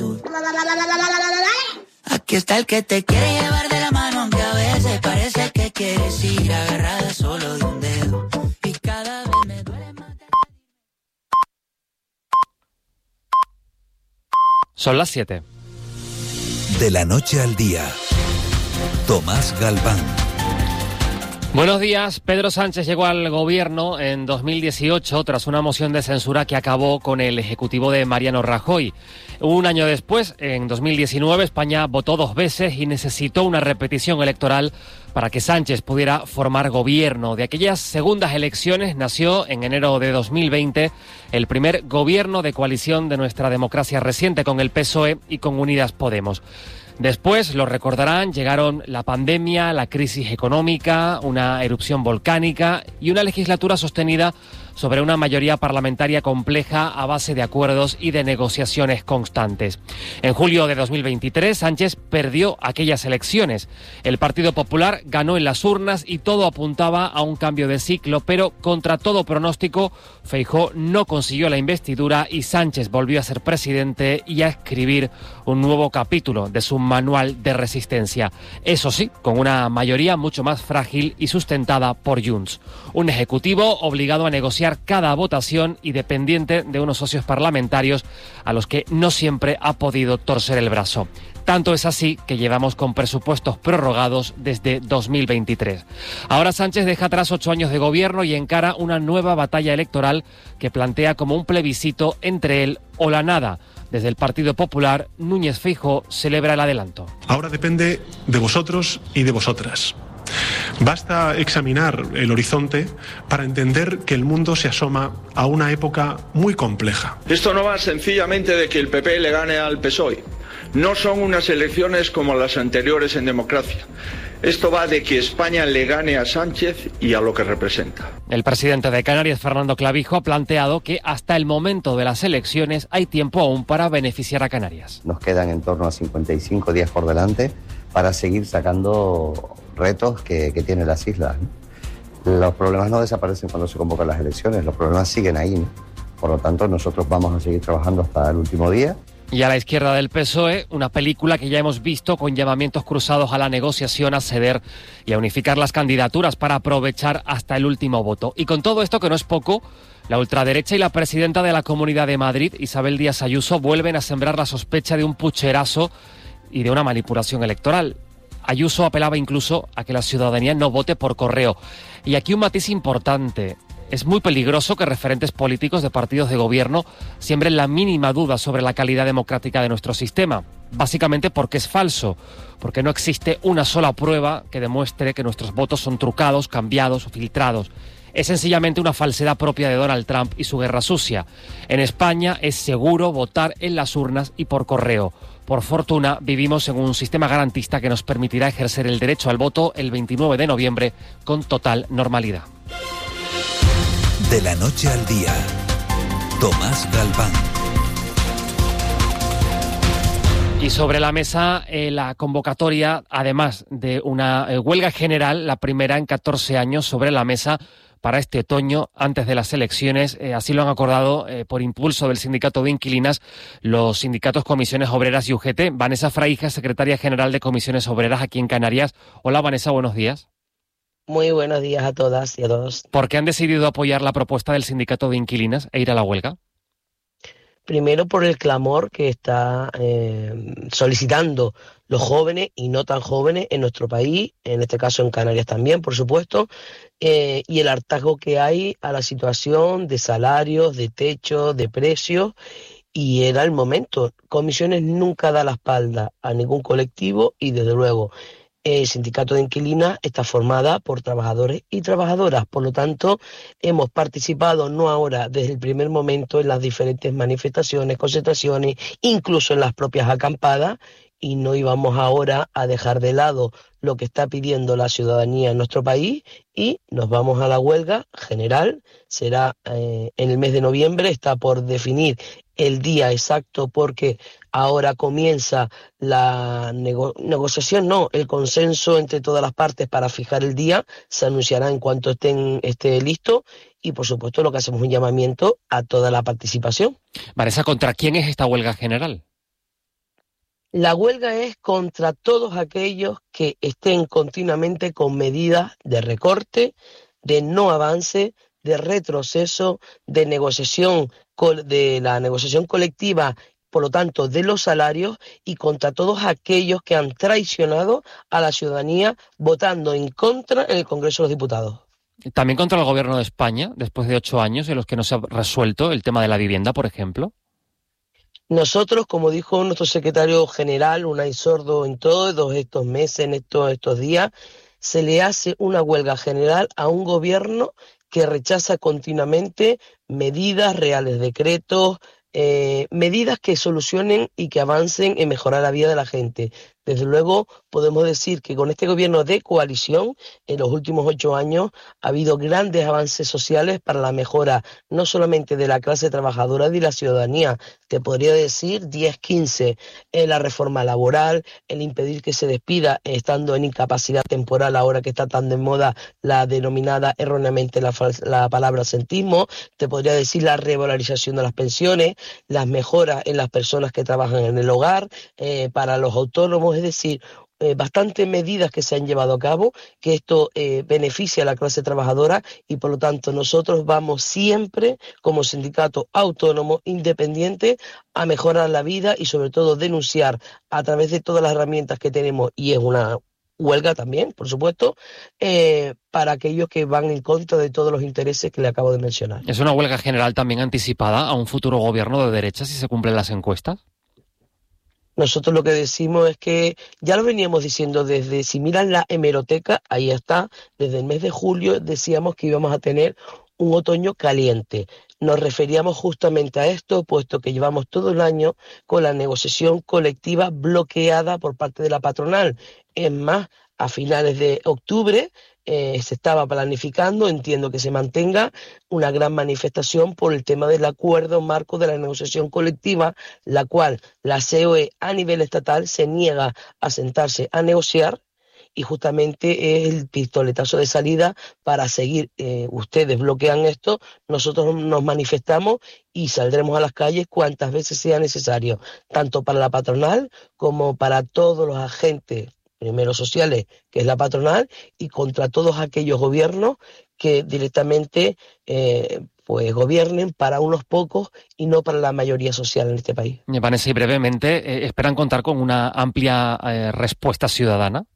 juventud. Aquí está el que te quiere llevar de la mano, aunque a veces parece que quieres ir agarrada solo de un dedo. Y cada vez me duele más. Son las 7. De la noche al día, Tomás Galván. Buenos días. Pedro Sánchez llegó al gobierno en 2018 tras una moción de censura que acabó con el ejecutivo de Mariano Rajoy. Un año después, en 2019, España votó 2 veces y necesitó una repetición electoral para que Sánchez pudiera formar gobierno. De aquellas segundas elecciones nació en enero de 2020 el primer gobierno de coalición de nuestra democracia reciente con el PSOE y con Unidas Podemos. Después, lo recordarán, llegaron la pandemia, la crisis económica, una erupción volcánica y una legislatura sostenida sobre una mayoría parlamentaria compleja a base de acuerdos y de negociaciones constantes. En julio de 2023, Sánchez perdió aquellas elecciones. El Partido Popular ganó en las urnas y todo apuntaba a un cambio de ciclo, pero contra todo pronóstico, Feijóo no consiguió la investidura y Sánchez volvió a ser presidente y a escribir un nuevo capítulo de su manual de resistencia. Eso sí, con una mayoría mucho más frágil y sustentada por Junts. Un ejecutivo obligado a negociar cada votación y dependiente de unos socios parlamentarios a los que no siempre ha podido torcer el brazo. Tanto es así que llevamos con presupuestos prorrogados desde 2023. Ahora Sánchez deja atrás 8 años de gobierno y encara una nueva batalla electoral que plantea como un plebiscito entre él o la nada. Desde el Partido Popular, Núñez Feijóo celebra el adelanto. Ahora depende de vosotros y de vosotras. Basta examinar el horizonte para entender que el mundo se asoma a una época muy compleja. Esto no va sencillamente de que el PP le gane al PSOE. No son unas elecciones como las anteriores en democracia. Esto va de que España le gane a Sánchez y a lo que representa. El presidente de Canarias, Fernando Clavijo, ha planteado que hasta el momento de las elecciones hay tiempo aún para beneficiar a Canarias. Nos quedan en torno a 55 días por delante para seguir sacando retos que tienen las islas, ¿no? Los problemas no desaparecen cuando se convocan las elecciones, los problemas siguen ahí, ¿no? Por lo tanto, nosotros vamos a seguir trabajando hasta el último día. Y a la izquierda del PSOE, una película que ya hemos visto con llamamientos cruzados a la negociación, a ceder y a unificar las candidaturas para aprovechar hasta el último voto. Y con todo esto, que no es poco, la ultraderecha y la presidenta de la Comunidad de Madrid, Isabel Díaz Ayuso, vuelven a sembrar la sospecha de un pucherazo y de una manipulación electoral. Ayuso apelaba incluso a que la ciudadanía no vote por correo. Y aquí un matiz importante. Es muy peligroso que referentes políticos de partidos de gobierno siembren la mínima duda sobre la calidad democrática de nuestro sistema. Básicamente porque es falso, porque no existe una sola prueba que demuestre que nuestros votos son trucados, cambiados o filtrados. Es sencillamente una falsedad propia de Donald Trump y su guerra sucia. En España es seguro votar en las urnas y por correo. Por fortuna, vivimos en un sistema garantista que nos permitirá ejercer el derecho al voto el 29 de noviembre con total normalidad. De la noche al día, Tomás Galván. Y sobre la mesa la convocatoria, además de una huelga general, la primera en 14 años sobre la mesa para este otoño, antes de las elecciones. Así lo han acordado por impulso del Sindicato de Inquilinas los sindicatos Comisiones Obreras y UGT. Vanessa Fraija, secretaria general de Comisiones Obreras aquí en Canarias. Hola Vanessa, buenos días. Muy buenos días a todas y a todos. ¿Por qué han decidido apoyar la propuesta del Sindicato de Inquilinas e ir a la huelga? Primero por el clamor que está solicitando los jóvenes y no tan jóvenes en nuestro país, en este caso en Canarias también, por supuesto, y el hartazgo que hay a la situación de salarios, de techos, de precios, y era el momento. Comisiones nunca da la espalda a ningún colectivo y desde luego el Sindicato de Inquilinas está formada por trabajadores y trabajadoras, por lo tanto hemos participado no ahora, desde el primer momento en las diferentes manifestaciones, concentraciones, incluso en las propias acampadas, y no íbamos ahora a dejar de lado lo que está pidiendo la ciudadanía en nuestro país y nos vamos a la huelga general. Será en el mes de noviembre, está por definir el día exacto porque ahora comienza la negociación, el consenso entre todas las partes para fijar el día. Se anunciará en cuanto esté listo y por supuesto lo que hacemos es un llamamiento a toda la participación. Vanessa, ¿contra quién es esta huelga general? La huelga es contra todos aquellos que estén continuamente con medidas de recorte, de no avance, de retroceso, de negociación, de la negociación colectiva, por lo tanto, de los salarios, y contra todos aquellos que han traicionado a la ciudadanía votando en contra en el Congreso de los Diputados. También contra el Gobierno de España, después de 8 años en los que no se ha resuelto el tema de la vivienda, por ejemplo. Nosotros, como dijo nuestro secretario general, Unai Sordo, en todos estos meses, en estos días, se le hace una huelga general a un gobierno que rechaza continuamente medidas, reales decretos, medidas que solucionen y que avancen en mejorar la vida de la gente. Desde luego, podemos decir que con este gobierno de coalición, en los últimos 8 años, ha habido grandes avances sociales para la mejora, no solamente de la clase trabajadora y de la ciudadanía. Te podría decir 10, 15, la reforma laboral, el impedir que se despida estando en incapacidad temporal, ahora que está tan de moda la denominada erróneamente la palabra absentismo. Te podría decir la revalorización de las pensiones, las mejoras en las personas que trabajan en el hogar, para los autónomos, es decir, bastantes medidas que se han llevado a cabo, que esto beneficia a la clase trabajadora, y por lo tanto nosotros vamos siempre como sindicato autónomo independiente a mejorar la vida y sobre todo denunciar a través de todas las herramientas que tenemos, y es una huelga también, por supuesto, para aquellos que van en contra de todos los intereses que le acabo de mencionar. ¿Es una huelga general también anticipada a un futuro gobierno de derecha si se cumplen las encuestas? Nosotros lo que decimos es que, ya lo veníamos diciendo desde, si miran la hemeroteca, ahí está, desde el mes de julio decíamos que íbamos a tener un otoño caliente. Nos referíamos justamente a esto, puesto que llevamos todo el año con la negociación colectiva bloqueada por parte de la patronal. Es más, a finales de octubre se estaba planificando, entiendo que se mantenga, una gran manifestación por el tema del acuerdo marco de la negociación colectiva, la cual la COE a nivel estatal se niega a sentarse a negociar, y justamente es el pistoletazo de salida para seguir. Ustedes bloquean esto, nosotros nos manifestamos y saldremos a las calles cuantas veces sea necesario, tanto para la patronal como para todos los agentes primero sociales, que es la patronal, y contra todos aquellos gobiernos que directamente pues gobiernen para unos pocos y no para la mayoría social en este país. Vanessa, y brevemente, ¿esperan contar con una amplia respuesta ciudadana?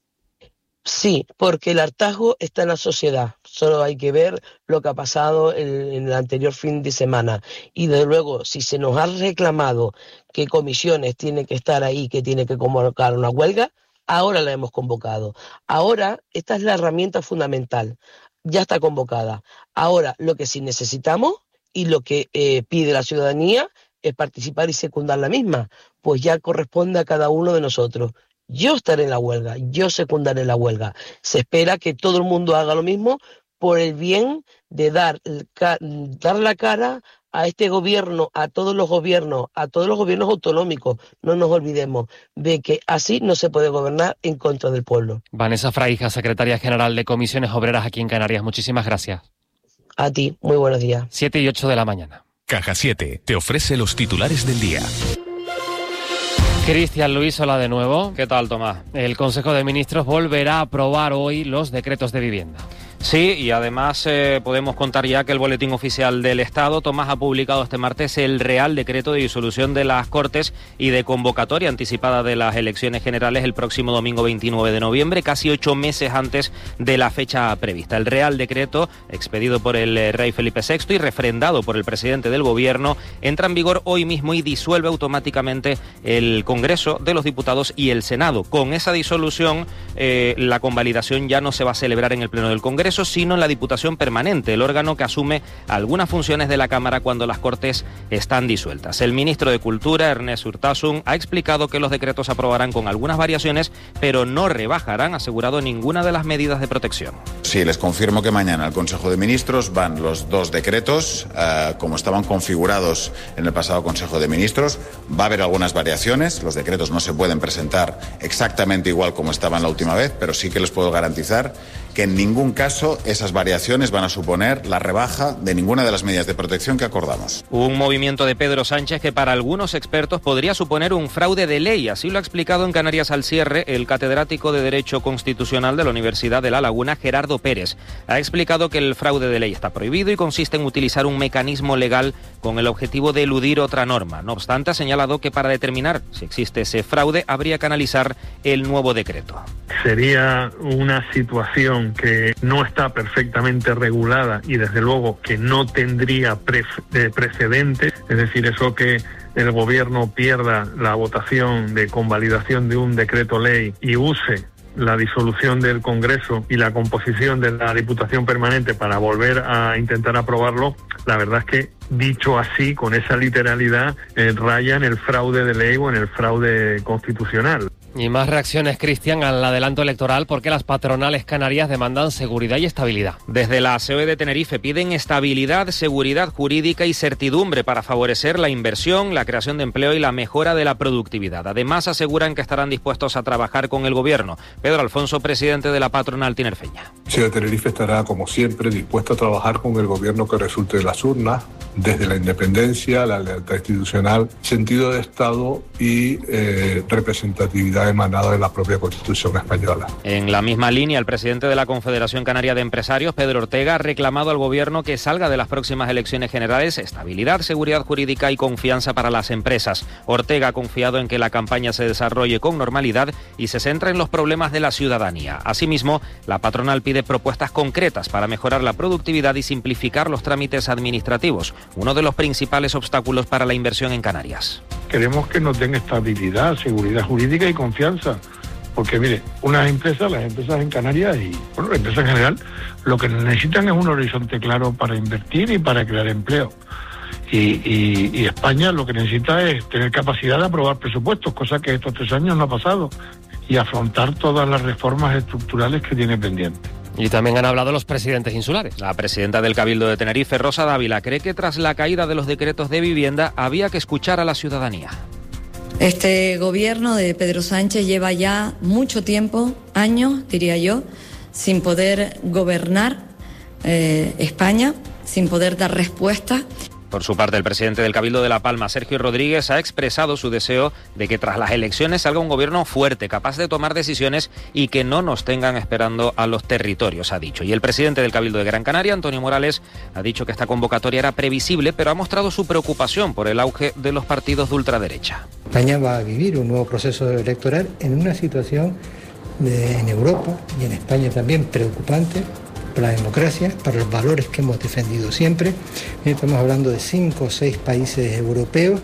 Sí, porque el hartazgo está en la sociedad. Solo hay que ver lo que ha pasado en el anterior fin de semana. Y desde luego, si se nos ha reclamado que comisiones tienen que estar ahí, que tiene que convocar una huelga, ahora la hemos convocado. Ahora, esta es la herramienta fundamental. Ya está convocada. Ahora, lo que sí necesitamos y lo que pide la ciudadanía es participar y secundar la misma. Pues ya corresponde a cada uno de nosotros. Yo estaré en la huelga, yo secundaré la huelga. Se espera que todo el mundo haga lo mismo por el bien de dar la cara a este gobierno, a todos los gobiernos autonómicos. No nos olvidemos de que así no se puede gobernar en contra del pueblo. Vanessa Fraija, secretaria general de Comisiones Obreras aquí en Canarias, muchísimas gracias. A ti, muy buenos días. 7 y 8 de la mañana. Caja 7 te ofrece los titulares del día. Cristian Luis, hola de nuevo. ¿Qué tal, Tomás? El Consejo de Ministros volverá a aprobar hoy los decretos de vivienda. Sí, y además podemos contar ya que el Boletín Oficial del Estado, Tomás, ha publicado este martes el Real Decreto de disolución de las Cortes y de convocatoria anticipada de las elecciones generales el próximo domingo 29 de noviembre, casi 8 meses antes de la fecha prevista. El Real Decreto, expedido por el rey Felipe VI y refrendado por el presidente del Gobierno, entra en vigor hoy mismo y disuelve automáticamente el Congreso de los Diputados y el Senado. Con esa disolución, la convalidación ya no se va a celebrar en el Pleno del Congreso, sino en la Diputación Permanente, el órgano que asume algunas funciones de la Cámara cuando las Cortes están disueltas. El ministro de Cultura, Ernest Urtasun, ha explicado que los decretos se aprobarán con algunas variaciones, pero no rebajarán, asegurado, ninguna de las medidas de protección. Sí, les confirmo que mañana al Consejo de Ministros van los 2 decretos, como estaban configurados en el pasado Consejo de Ministros. Va a haber algunas variaciones, los decretos no se pueden presentar exactamente igual como estaban la última vez, pero sí que les puedo garantizar que en ningún caso esas variaciones van a suponer la rebaja de ninguna de las medidas de protección que acordamos. Un movimiento de Pedro Sánchez que para algunos expertos podría suponer un fraude de ley. Así lo ha explicado en Canarias al cierre el catedrático de Derecho Constitucional de la Universidad de La Laguna, Gerardo Pérez. Ha explicado que el fraude de ley está prohibido y consiste en utilizar un mecanismo legal con el objetivo de eludir otra norma. No obstante, ha señalado que para determinar si existe ese fraude habría que analizar el nuevo decreto. Sería una situación que no está perfectamente regulada y desde luego que no tendría precedentes, es decir, eso que el gobierno pierda la votación de convalidación de un decreto ley y use la disolución del Congreso y la composición de la Diputación Permanente para volver a intentar aprobarlo, la verdad es que dicho así, con esa literalidad, raya en el fraude de ley o en el fraude constitucional. Y más reacciones, Cristian, al adelanto electoral porque las patronales canarias demandan seguridad y estabilidad. Desde la COE de Tenerife piden estabilidad, seguridad jurídica y certidumbre para favorecer la inversión, la creación de empleo y la mejora de la productividad. Además, aseguran que estarán dispuestos a trabajar con el gobierno. Pedro Alfonso, presidente de la patronal tinerfeña. COE de Tenerife estará, como siempre, dispuesto a trabajar con el gobierno que resulte de las urnas, desde la independencia, la lealtad institucional, sentido de Estado y representatividad emanada de la propia Constitución española. En la misma línea, el presidente de la Confederación Canaria de Empresarios, Pedro Ortega, ha reclamado al gobierno que salga de las próximas elecciones generales estabilidad, seguridad jurídica y confianza para las empresas. Ortega ha confiado en que la campaña se desarrolle con normalidad y se centre en los problemas de la ciudadanía. Asimismo, la patronal pide propuestas concretas para mejorar la productividad y simplificar los trámites administrativos, uno de los principales obstáculos para la inversión en Canarias. Queremos que nos den estabilidad, seguridad jurídica y confianza, porque mire, las empresas en Canarias y las empresas en general, lo que necesitan es un horizonte claro para invertir y para crear empleo. Y España lo que necesita es tener capacidad de aprobar presupuestos, cosa que estos 3 años no ha pasado, y afrontar todas las reformas estructurales que tiene pendientes. Y también han hablado los presidentes insulares. La presidenta del Cabildo de Tenerife, Rosa Dávila, cree que tras la caída de los decretos de vivienda había que escuchar a la ciudadanía. Este gobierno de Pedro Sánchez lleva ya mucho tiempo, años, diría yo, sin poder gobernar España, sin poder dar respuesta. Por su parte, el presidente del Cabildo de La Palma, Sergio Rodríguez, ha expresado su deseo de que tras las elecciones salga un gobierno fuerte, capaz de tomar decisiones y que no nos tengan esperando a los territorios, ha dicho. Y el presidente del Cabildo de Gran Canaria, Antonio Morales, ha dicho que esta convocatoria era previsible, pero ha mostrado su preocupación por el auge de los partidos de ultraderecha. España va a vivir un nuevo proceso electoral en una situación en Europa y en España también preocupante para la democracia, para los valores que hemos defendido siempre. Estamos hablando de 5 o 6 países europeos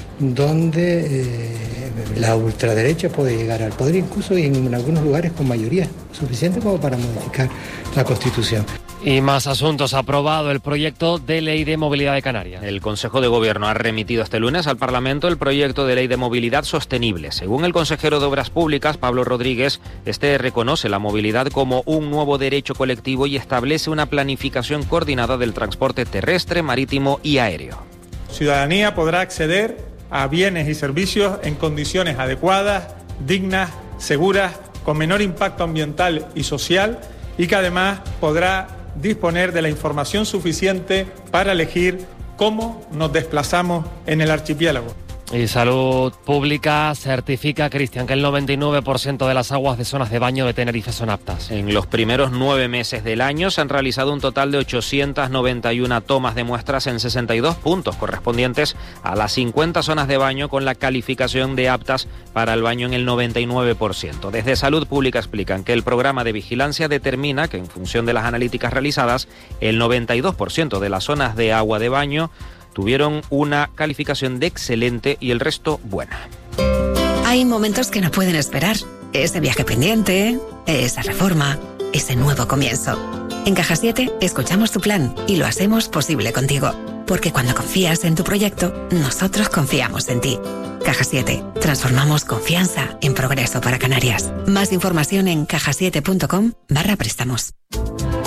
donde la ultraderecha puede llegar al poder, incluso y en algunos lugares con mayoría suficiente como para modificar la Constitución. Y más asuntos. Aprobado el proyecto de ley de movilidad de Canarias. El Consejo de Gobierno ha remitido este lunes al Parlamento el proyecto de ley de movilidad sostenible. Según el consejero de Obras Públicas, Pablo Rodríguez, este reconoce la movilidad como un nuevo derecho colectivo y establece una planificación coordinada del transporte terrestre, marítimo y aéreo. Ciudadanía podrá acceder a bienes y servicios en condiciones adecuadas, dignas, seguras, con menor impacto ambiental y social y que además podrá disponer de la información suficiente para elegir cómo nos desplazamos en el archipiélago. Y Salud Pública certifica, Cristian, que el 99% de las aguas de zonas de baño de Tenerife son aptas. En los primeros 9 meses del año se han realizado un total de 891 tomas de muestras en 62 puntos correspondientes a las 50 zonas de baño con la calificación de aptas para el baño en el 99%. Desde Salud Pública explican que el programa de vigilancia determina que en función de las analíticas realizadas, el 92% de las zonas de agua de baño tuvieron una calificación de excelente y el resto buena. Hay momentos que no pueden esperar. Ese viaje pendiente, esa reforma, ese nuevo comienzo. En Caja 7 escuchamos tu plan y lo hacemos posible contigo. Porque cuando confías en tu proyecto, nosotros confiamos en ti. Caja 7. Transformamos confianza en progreso para Canarias. Más información en cajasiete.com/préstamos.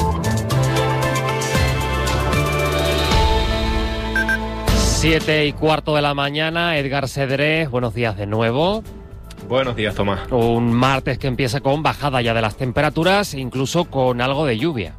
7:15 de la mañana, Edgar Cedrés, buenos días de nuevo. Buenos días, Tomás. Un martes que empieza con bajada ya de las temperaturas, incluso con algo de lluvia.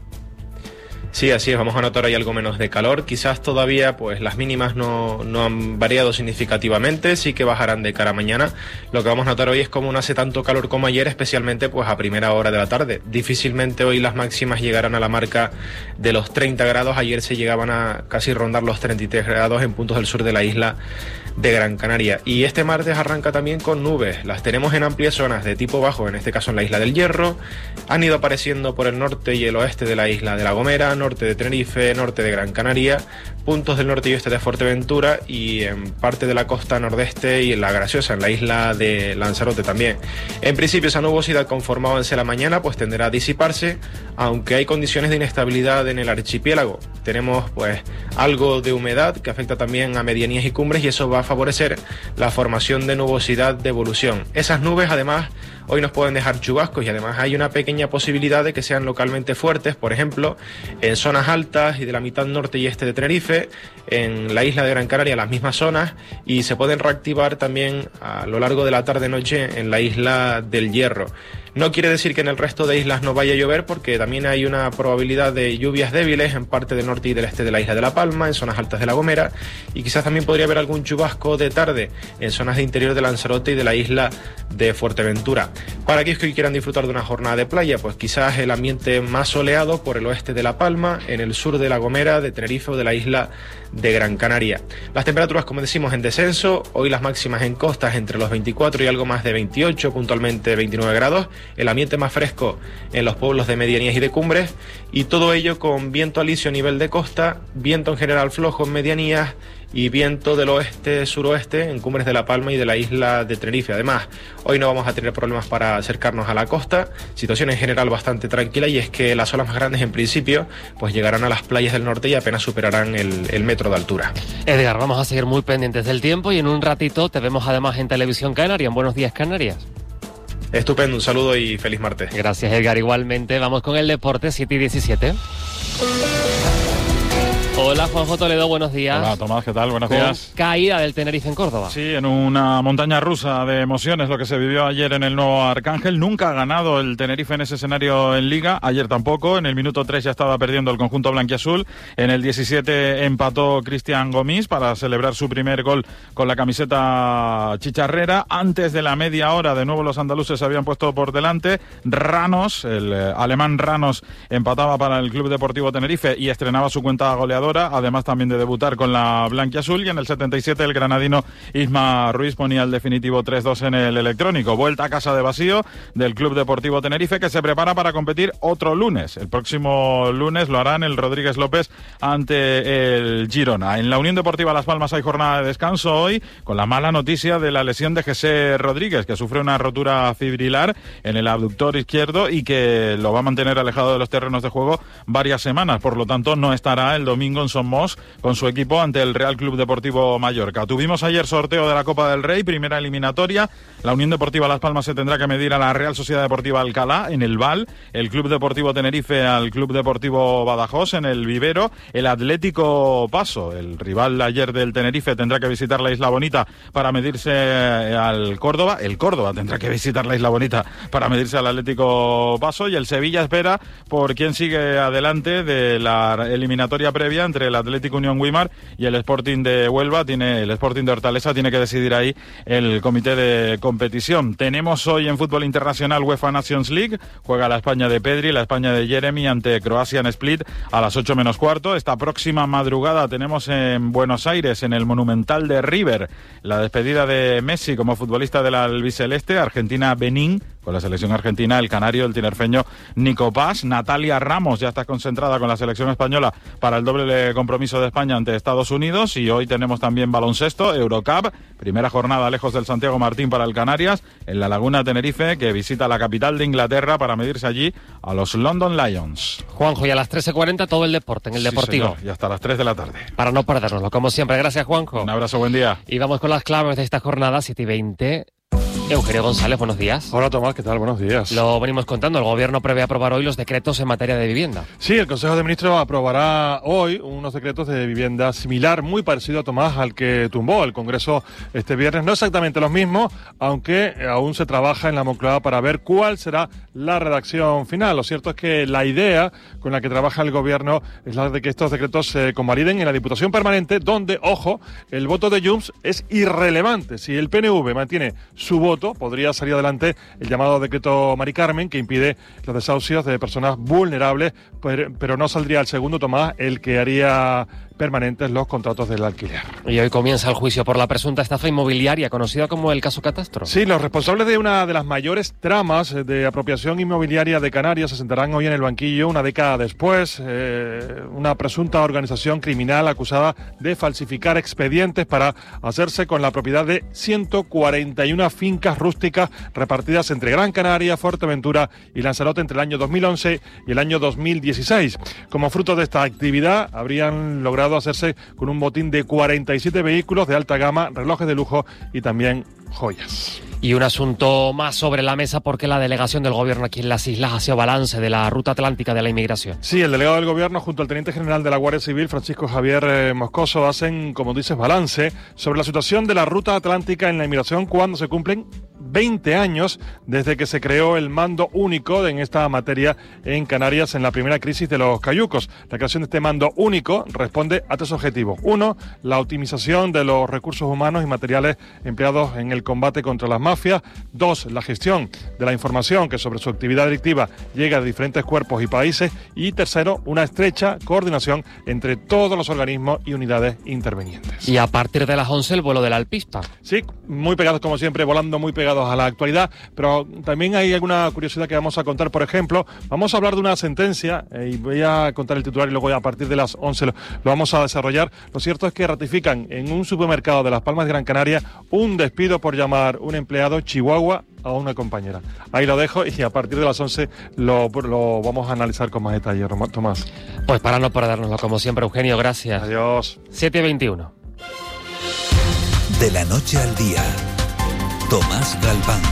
Sí, así es, vamos a notar ahí algo menos de calor. Quizás todavía pues las mínimas no han variado significativamente, sí que bajarán de cara a mañana. Lo que vamos a notar hoy es como no hace tanto calor como ayer, especialmente pues a primera hora de la tarde. Difícilmente hoy las máximas llegarán a la marca de los 30 grados. Ayer se llegaban a casi rondar los 33 grados en puntos del sur de la isla de Gran Canaria. Y este martes arranca también con nubes. Las tenemos en amplias zonas de tipo bajo, en este caso en la isla del Hierro. Han ido apareciendo por el norte y el oeste de la isla de La Gomera, norte de Tenerife, norte de Gran Canaria, puntos del norte y oeste de Fuerteventura y en parte de la costa nordeste y en La Graciosa, en la isla de Lanzarote también. En principio esa nubosidad conforme avance la mañana pues tenderá a disiparse, aunque hay condiciones de inestabilidad en el archipiélago. Tenemos pues algo de humedad que afecta también a medianías y cumbres y eso va a favorecer la formación de nubosidad de evolución. Esas nubes además hoy nos pueden dejar chubascos y además hay una pequeña posibilidad de que sean localmente fuertes, por ejemplo, en zonas altas y de la mitad norte y este de Tenerife, en la isla de Gran Canaria, las mismas zonas, y se pueden reactivar también a lo largo de la tarde-noche en la isla del Hierro. No quiere decir que en el resto de islas no vaya a llover, porque también hay una probabilidad de lluvias débiles en parte del norte y del este de la isla de La Palma, en zonas altas de La Gomera, y quizás también podría haber algún chubasco de tarde en zonas de interior de Lanzarote y de la isla de Fuerteventura. Para aquellos que quieran disfrutar de una jornada de playa, pues quizás el ambiente más soleado por el oeste de La Palma, en el sur de La Gomera, de Tenerife o de la isla de Gran Canaria. Las temperaturas, como decimos, en descenso. Hoy las máximas en costas entre los 24 y algo más de 28, puntualmente 29 grados. El ambiente más fresco en los pueblos de medianías y de cumbres, y todo ello con viento alisio a nivel de costa, viento en general flojo en medianías y viento del oeste-suroeste en cumbres de La Palma y de la isla de Tenerife. Además, hoy no vamos a tener problemas para acercarnos a la costa, situación en general bastante tranquila, y es que las olas más grandes en principio pues llegarán a las playas del norte y apenas superarán el metro de altura. Edgar, vamos a seguir muy pendientes del tiempo y en un ratito te vemos además en Televisión Canaria, en Buenos Días Canarias. Estupendo, un saludo y feliz martes. Gracias, Edgar, igualmente. Vamos con el deporte, 7:17. Hola, Juanjo Toledo, buenos días. Hola, Tomás, ¿qué tal? Buenos días. Caída del Tenerife en Córdoba. Sí, en una montaña rusa de emociones, lo que se vivió ayer en el Nuevo Arcángel. Nunca ha ganado el Tenerife en ese escenario en Liga, ayer tampoco. En el minuto 3 ya estaba perdiendo el conjunto blanquiazul. En el 17 empató Cristian Gomis para celebrar su primer gol con la camiseta chicharrera. Antes de la media hora, de nuevo los andaluces se habían puesto por delante. Ranos, el alemán Ranos, empataba para el Club Deportivo Tenerife y estrenaba su cuenta goleadora, además también de debutar con la blanquiazul, y en el 77 el granadino Isma Ruiz ponía el definitivo 3-2 en el electrónico. Vuelta a casa de vacío del Club Deportivo Tenerife, que se prepara para competir otro lunes. El próximo lunes lo harán el Rodríguez López ante el Girona. En la Unión Deportiva Las Palmas hay jornada de descanso hoy, con la mala noticia de la lesión de José Rodríguez, que sufre una rotura fibrilar en el abductor izquierdo y que lo va a mantener alejado de los terrenos de juego varias semanas. Por lo tanto, no estará el domingo en Somos con su equipo ante el Real Club Deportivo Mallorca. Tuvimos ayer sorteo de la Copa del Rey, primera eliminatoria. La Unión Deportiva Las Palmas se tendrá que medir a la Real Sociedad Deportiva Alcalá en el Val, el Club Deportivo Tenerife al Club Deportivo Badajoz en el Vivero. El Atlético Paso, el rival ayer del Tenerife, tendrá que visitar la Isla Bonita para medirse al Córdoba. El Córdoba tendrá que visitar la Isla Bonita para medirse al Atlético Paso, y el Sevilla espera por quién sigue adelante de la eliminatoria previa entre el Atlético Unión Güímar y el Sporting de Huelva. El Sporting de Hortaleza tiene que decidir ahí el comité de competición. Tenemos hoy en fútbol internacional UEFA Nations League. Juega la España de Pedri, la España de Jeremy ante Croacia en Split a las 8 menos cuarto. Esta próxima madrugada tenemos en Buenos Aires, en el Monumental de River, la despedida de Messi como futbolista del albiceleste. Argentina-Benín, con la selección argentina, el canario, el tinerfeño Nico Paz. Natalia Ramos ya está concentrada con la selección española para el doble compromiso de España ante Estados Unidos. Y hoy tenemos también baloncesto, Eurocup, primera jornada lejos del Santiago Martín para el Canarias, en la Laguna Tenerife, que visita la capital de Inglaterra para medirse allí a los London Lions. Juanjo, y a las 13:40 todo el deporte en el Deportivo. Señor, y hasta las 3 de la tarde. Para no perdernoslo, como siempre. Gracias, Juanjo. Un abrazo, buen día. Y vamos con las claves de esta jornada, 7:20. Eugenio González, buenos días. Hola Tomás, ¿qué tal? Buenos días. Lo venimos contando, el Gobierno prevé aprobar hoy los decretos en materia de vivienda. Sí, el Consejo de Ministros aprobará hoy unos decretos de vivienda similar, muy parecido, Tomás, al que tumbó el Congreso este viernes. No exactamente los mismos, aunque aún se trabaja en la Moncloa para ver cuál será la redacción final. Lo cierto es que la idea con la que trabaja el Gobierno es la de que estos decretos se convaliden en la Diputación Permanente, donde, ojo, el voto de Junts es irrelevante. Si el PNV mantiene su voto, podría salir adelante el llamado decreto Mari Carmen, que impide los desahucios de personas vulnerables, pero no saldría el segundo, Tomás, el que haría permanentes los contratos del alquiler. Y hoy comienza el juicio por la presunta estafa inmobiliaria, conocida como el caso Catastro. Sí, los responsables de una de las mayores tramas de apropiación inmobiliaria de Canarias se sentarán hoy en el banquillo una década después. Una presunta organización criminal acusada de falsificar expedientes para hacerse con la propiedad de 141 fincas rústicas repartidas entre Gran Canaria, Fuerteventura y Lanzarote entre el año 2011 y el año 2016. Como fruto de esta actividad, habrían logrado hacerse con un botín de 47 vehículos de alta gama, relojes de lujo y también joyas. Y un asunto más sobre la mesa porque la delegación del Gobierno aquí en las islas ha sido balance de la ruta atlántica de la inmigración. Sí, el delegado del Gobierno junto al teniente general de la Guardia Civil, Francisco Javier Moscoso, hacen, como dices, balance sobre la situación de la ruta atlántica en la inmigración cuando se cumplen 20 años desde que se creó el mando único en esta materia en Canarias en la primera crisis de los cayucos. La creación de este mando único responde a tres objetivos. Uno, la optimización de los recursos humanos y materiales empleados en el combate contra las mafias. Dos, la gestión de la información que sobre su actividad delictiva llega de diferentes cuerpos y países. Y tercero, una estrecha coordinación entre todos los organismos y unidades intervenientes. Y a partir de las 11 el vuelo del alpista. Sí, muy pegados como siempre, volando muy pegados a la actualidad, pero también hay alguna curiosidad que vamos a contar. Por ejemplo, vamos a hablar de una sentencia y voy a contar el titular y luego a partir de las 11 lo vamos a desarrollar. Lo cierto es que ratifican en un supermercado de Las Palmas de Gran Canaria un despido por llamar un empleado chihuahua a una compañera. Ahí lo dejo y a partir de las 11 lo vamos a analizar con más detalle, Tomás. Pues para no perdernoslo, como siempre, Eugenio, gracias. Adiós. 7:21. De la noche al día, Tomás Galván.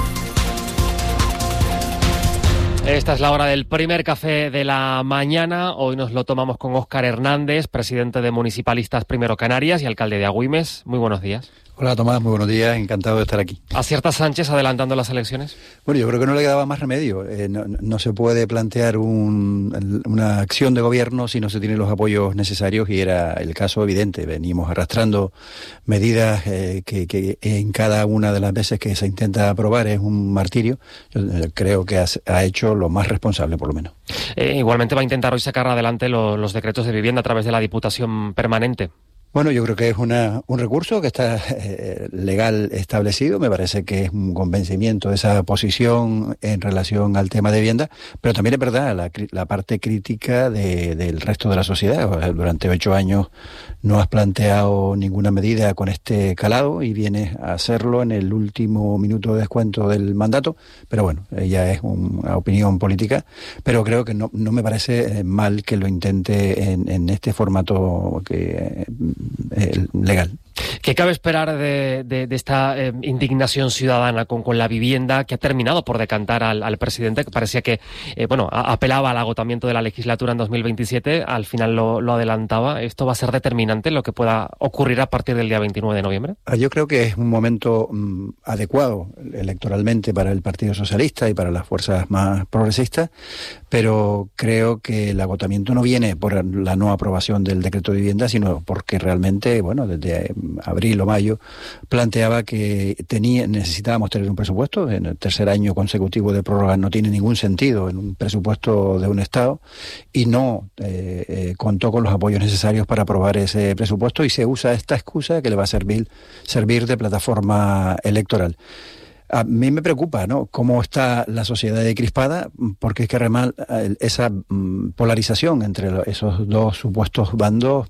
Esta es la hora del primer café de la mañana. Hoy nos lo tomamos con Óscar Hernández, presidente de Municipalistas Primero Canarias y alcalde de Agüimes. Muy buenos días. Hola Tomás, muy buenos días, encantado de estar aquí. ¿Acierta Sánchez adelantando las elecciones? Bueno, yo creo que no le quedaba más remedio. No se puede plantear una acción de gobierno si no se tienen los apoyos necesarios y era el caso evidente. Venimos arrastrando medidas que en cada una de las veces que se intenta aprobar es un martirio. Yo creo que ha hecho lo más responsable, por lo menos. Igualmente va a intentar hoy sacar adelante los decretos de vivienda a través de la Diputación Permanente. Bueno, yo creo que es un recurso que está legal establecido. Me parece que es un convencimiento de esa posición en relación al tema de vivienda, pero también es verdad la parte crítica del resto de la sociedad. Durante 8 años no has planteado ninguna medida con este calado y vienes a hacerlo en el último minuto de descuento del mandato, pero bueno, ya es una opinión política, pero creo que no me parece mal que lo intente en este formato legal. ¿Qué cabe esperar de esta indignación ciudadana con la vivienda que ha terminado por decantar al presidente, que parecía que apelaba al agotamiento de la legislatura en 2027, al final lo adelantaba? ¿Esto va a ser determinante en lo que pueda ocurrir a partir del día 29 de noviembre? Yo creo que es un momento adecuado electoralmente para el Partido Socialista y para las fuerzas más progresistas, pero creo que el agotamiento no viene por la no aprobación del decreto de vivienda, sino porque realmente, desde abril o mayo, planteaba que necesitábamos tener un presupuesto. En el tercer año consecutivo de prórroga no tiene ningún sentido en un presupuesto de un Estado y no contó con los apoyos necesarios para aprobar ese presupuesto y se usa esta excusa que le va a servir de plataforma electoral. A mí me preocupa, cómo está la sociedad crispada, porque es que además esa polarización entre esos dos supuestos bandos,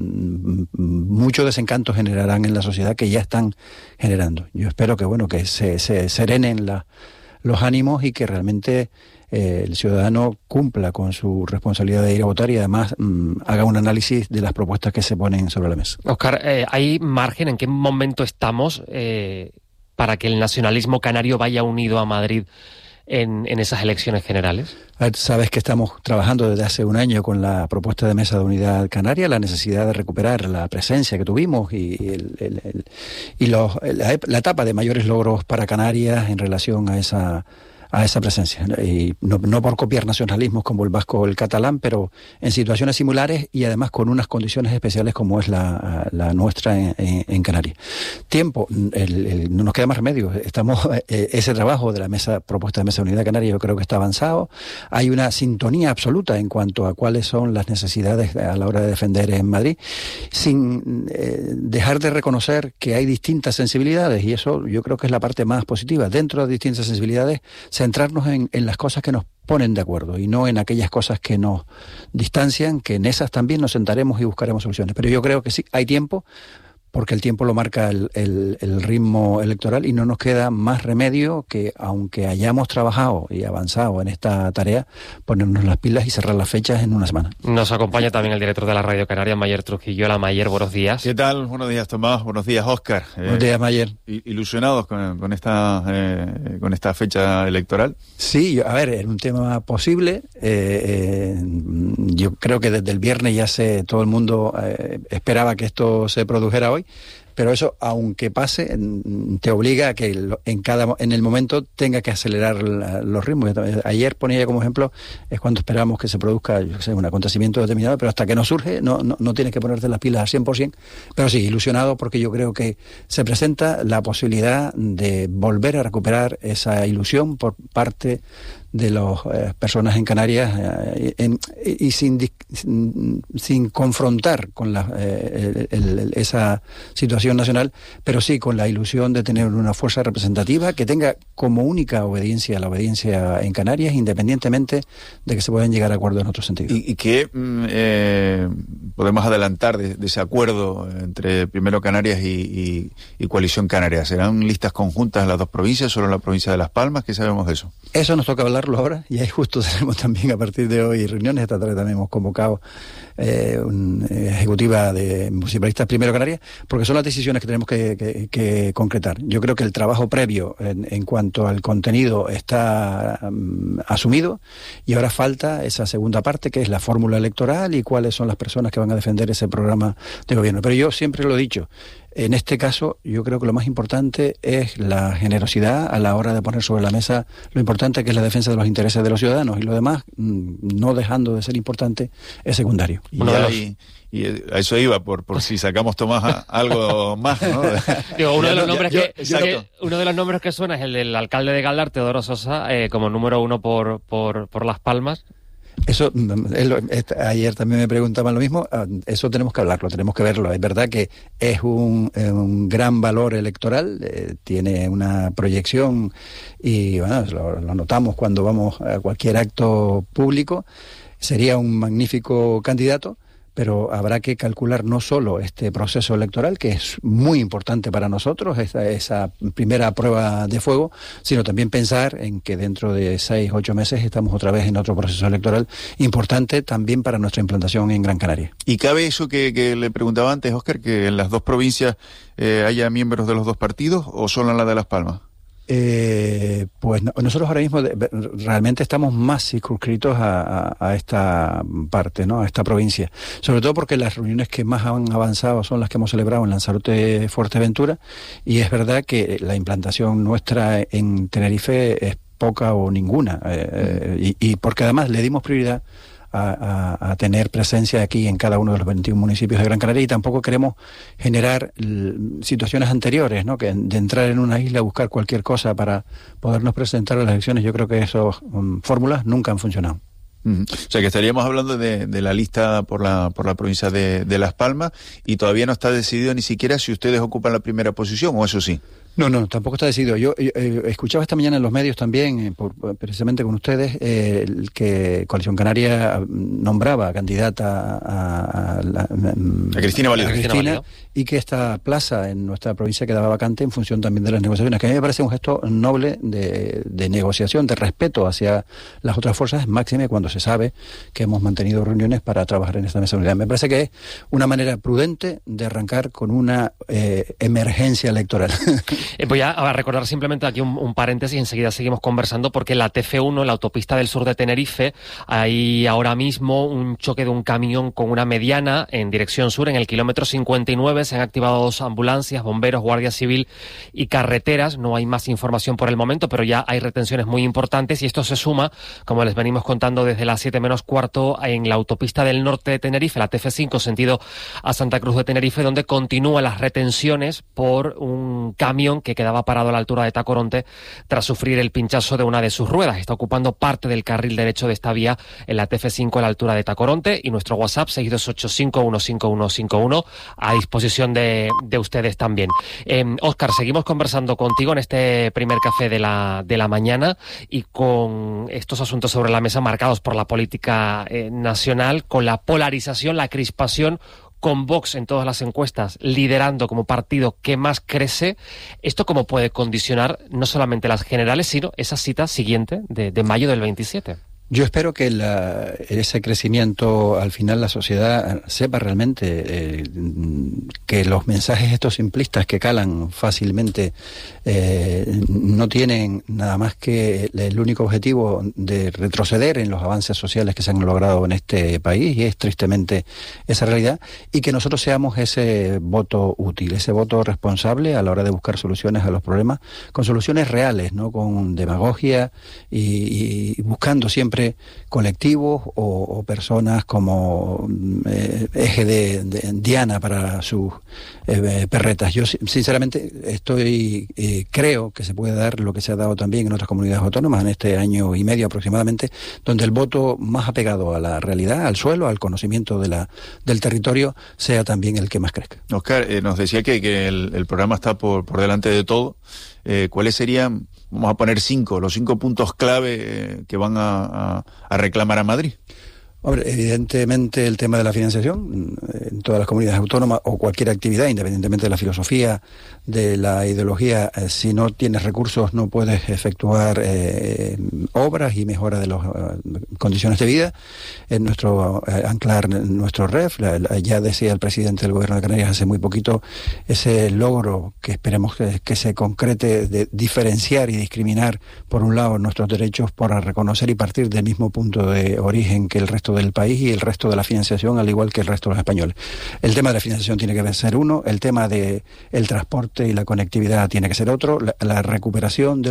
muchos desencantos generarán en la sociedad que ya están generando. Yo espero que se serenen los ánimos y que realmente el ciudadano cumpla con su responsabilidad de ir a votar y además haga un análisis de las propuestas que se ponen sobre la mesa. Óscar, ¿hay margen? ¿En qué momento estamos para que el nacionalismo canario vaya unido a Madrid en esas elecciones generales? Sabes que estamos trabajando desde hace un año con la propuesta de Mesa de Unidad Canaria, la necesidad de recuperar la presencia que tuvimos y la etapa de mayores logros para Canarias en relación a esa presencia. Y no por copiar nacionalismos como el vasco o el catalán, pero en situaciones similares y además con unas condiciones especiales como es la nuestra en Canarias. Tiempo, no nos queda más remedio. Ese trabajo de la propuesta de Mesa de Unidad Canaria yo creo que está avanzado. Hay una sintonía absoluta en cuanto a cuáles son las necesidades a la hora de defender en Madrid, sin dejar de reconocer que hay distintas sensibilidades, y eso yo creo que es la parte más positiva. Dentro de distintas sensibilidades, centrarnos en las cosas que nos ponen de acuerdo y no en aquellas cosas que nos distancian, que en esas también nos sentaremos y buscaremos soluciones. Pero yo creo que sí, hay tiempo, porque el tiempo lo marca el ritmo electoral, y no nos queda más remedio que, aunque hayamos trabajado y avanzado en esta tarea, ponernos las pilas y cerrar las fechas en una semana. Nos acompaña también el director de la Radio Canaria, Mayer Trujillo. Hola, Mayer, buenos días. ¿Qué tal? Buenos días, Tomás. Buenos días, Óscar. Buenos días, Mayer. ¿Ilusionados con esta fecha electoral? Sí, a ver, es un tema posible. Yo creo que desde el viernes ya todo el mundo esperaba que esto se produjera hoy. Pero eso, aunque pase, te obliga a que en el momento tenga que acelerar los ritmos. Ayer ponía como ejemplo, es cuando esperamos que se produzca, un acontecimiento determinado, pero hasta que no surge, no tienes que ponerte las pilas al 100%. Pero sí, ilusionado, porque yo creo que se presenta la posibilidad de volver a recuperar esa ilusión por parte de las personas en Canarias y sin confrontar con esa situación nacional, pero sí con la ilusión de tener una fuerza representativa que tenga como única obediencia la obediencia en Canarias, independientemente de que se puedan llegar a acuerdos en otro sentido. ¿Y qué podemos adelantar de ese acuerdo entre primero Canarias y Coalición Canaria? ¿Serán listas conjuntas en las dos provincias, solo en la provincia de Las Palmas? ¿Qué sabemos de eso? Eso nos toca hablarlo ahora, y ahí justo tenemos también a partir de hoy reuniones. Esta tarde también hemos convocado una ejecutiva de municipalistas primero Canarias, porque son las decisiones que tenemos que concretar. Yo creo que el trabajo previo en cuanto al contenido está asumido, y ahora falta esa segunda parte, que es la fórmula electoral y cuáles son las personas que van a defender ese programa de gobierno. Pero yo siempre lo he dicho, en este caso yo creo que lo más importante es la generosidad a la hora de poner sobre la mesa lo importante que es la defensa de los intereses de los ciudadanos, y lo demás, no dejando de ser importante, es secundario. Y a eso iba, por si sacamos, Tomás, algo más, ¿no? Digo, uno de los nombres que suena es el del alcalde de Galdar, Teodoro Sosa, como número 1 por Las Palmas. Eso, ayer también me preguntaban lo mismo. Eso tenemos que hablarlo, tenemos que verlo. Es verdad que es un gran valor electoral, tiene una proyección, y bueno, lo notamos cuando vamos a cualquier acto público. Sería un magnífico candidato, pero habrá que calcular no solo este proceso electoral, que es muy importante para nosotros, esa primera prueba de fuego, sino también pensar en que dentro de 6-8 meses estamos otra vez en otro proceso electoral importante también para nuestra implantación en Gran Canaria. ¿Y cabe eso que le preguntaba antes, Óscar, que en las dos provincias haya miembros de los dos partidos, o solo en la de Las Palmas? Pues nosotros ahora mismo realmente estamos más circunscritos a esta parte, ¿no? A esta provincia, sobre todo porque las reuniones que más han avanzado son las que hemos celebrado en Lanzarote, Fuerteventura, y es verdad que la implantación nuestra en Tenerife es poca o ninguna, y porque además le dimos prioridad a tener presencia aquí en cada uno de los 21 municipios de Gran Canaria, y tampoco queremos generar situaciones anteriores, ¿no? Que de entrar en una isla a buscar cualquier cosa para podernos presentar a las elecciones. Yo creo que esas fórmulas nunca han funcionado. O sea que estaríamos hablando de la lista por la provincia de Las Palmas, y todavía no está decidido ni siquiera si ustedes ocupan la primera posición, o eso sí. No, tampoco está decidido. Yo escuchaba esta mañana en los medios también, precisamente con ustedes, que Coalición Canaria nombraba candidata a Cristina Valido. y que esta plaza en nuestra provincia quedaba vacante en función también de las negociaciones, que a mí me parece un gesto noble de negociación, de respeto hacia las otras fuerzas, máxime cuando se sabe que hemos mantenido reuniones para trabajar en esta mesa de unidad. Me parece que es una manera prudente de arrancar con una emergencia electoral. Voy a recordar simplemente aquí un paréntesis, enseguida seguimos conversando, porque la TF1, la autopista del sur de Tenerife, hay ahora mismo un choque de un camión con una mediana en dirección sur, en el kilómetro 59, se han activado 2 ambulancias, bomberos, guardia civil y carreteras. No hay más información por el momento, pero ya hay retenciones muy importantes, y esto se suma, como les venimos contando, desde las 7 menos cuarto en la autopista del norte de Tenerife, la TF5, sentido a Santa Cruz de Tenerife, donde continúan las retenciones por un camión que quedaba parado a la altura de Tacoronte tras sufrir el pinchazo de una de sus ruedas. Está ocupando parte del carril derecho de esta vía en la TF5 a la altura de Tacoronte, y nuestro WhatsApp 628515151 a disposición de ustedes también. Óscar, seguimos conversando contigo en este primer café de la mañana, y con estos asuntos sobre la mesa marcados por la política nacional, con la polarización, la crispación, con Vox en todas las encuestas liderando como partido que más crece. ¿Esto cómo puede condicionar no solamente las generales, sino esa cita siguiente de mayo del 27? Yo espero que ese crecimiento, al final la sociedad sepa realmente que los mensajes estos simplistas que calan fácilmente no tienen nada más que el único objetivo de retroceder en los avances sociales que se han logrado en este país, y es tristemente esa realidad, y que nosotros seamos ese voto útil, ese voto responsable a la hora de buscar soluciones a los problemas, con soluciones reales, no con demagogia y buscando siempre colectivos o personas como eje de diana para sus perretas. Yo sinceramente creo que se puede dar lo que se ha dado también en otras comunidades autónomas en este año y medio aproximadamente, donde el voto más apegado a la realidad, al suelo, al conocimiento del territorio, sea también el que más crezca. Óscar, nos decía que el programa está por delante de todo. ¿Cuáles serían, vamos a poner los 5 puntos clave que van a reclamar a Madrid? Hombre, evidentemente el tema de la financiación en todas las comunidades autónomas, o cualquier actividad, independientemente de la filosofía, de la ideología, si no tienes recursos no puedes efectuar obras y mejora de las condiciones de vida. En anclar nuestro REF, ya decía el presidente del Gobierno de Canarias hace muy poquito, ese logro que esperemos que se concrete de diferenciar y discriminar, por un lado, nuestros derechos, para reconocer y partir del mismo punto de origen que el resto del país y el resto de la financiación, al igual que el resto de los españoles. El tema de la financiación tiene que ser uno, el tema de el transporte y la conectividad tiene que ser otro, la recuperación de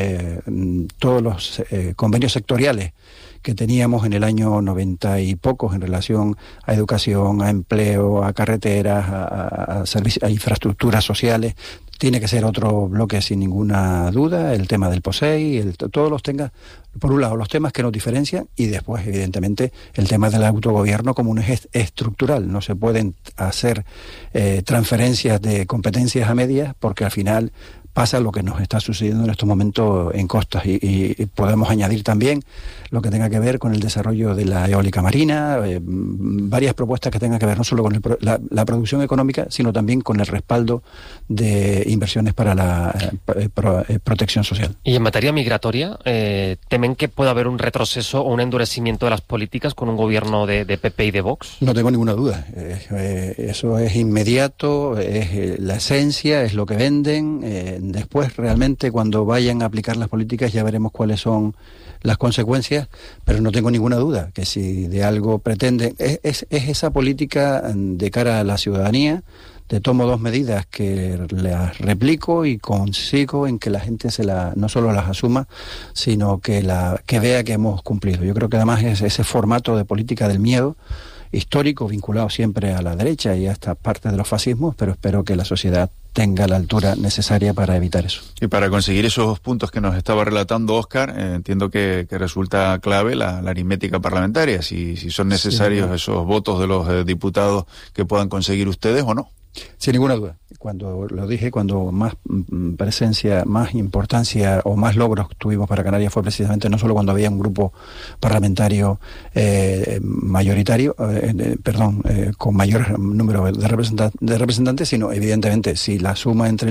todos los convenios sectoriales que teníamos en el año 90 y pocos en relación a educación, a empleo, a carreteras, a servicios, a infraestructuras sociales. Tiene que ser otro bloque sin ninguna duda, el tema del POSEI, todos los tenga, por un lado, los temas que nos diferencian, y después, evidentemente, el tema del autogobierno como un eje estructural. No se pueden hacer transferencias de competencias a medias, porque al final pasa lo que nos está sucediendo en estos momentos en costas, y podemos añadir también lo que tenga que ver con el desarrollo de la eólica marina, varias propuestas que tengan que ver no solo con la producción económica, sino también con el respaldo de inversiones para la protección social. Y en materia migratoria, ¿temen que pueda haber un retroceso o un endurecimiento de las políticas con un gobierno de PP y de Vox? No tengo ninguna duda. Eso es inmediato, es la esencia, es lo que venden. Después, realmente, cuando vayan a aplicar las políticas, ya veremos cuáles son las consecuencias, pero no tengo ninguna duda que si de algo pretenden, es esa política de cara a la ciudadanía, de tomo 2 medidas que las replico y consigo en que la gente no solo las asuma, sino que vea que hemos cumplido. Yo creo que además es ese formato de política del miedo histórico, vinculado siempre a la derecha y a esta parte de los fascismos, pero espero que la sociedad tenga la altura necesaria para evitar eso. Y para conseguir esos puntos que nos estaba relatando Óscar, entiendo que resulta clave la aritmética parlamentaria, si son necesarios esos votos de los diputados que puedan conseguir ustedes o no. Sin ninguna duda. Cuando lo dije, cuando más presencia, más importancia o más logros tuvimos para Canarias fue precisamente no solo cuando había un grupo parlamentario mayoritario, con mayor número de representantes, sino evidentemente si la suma entre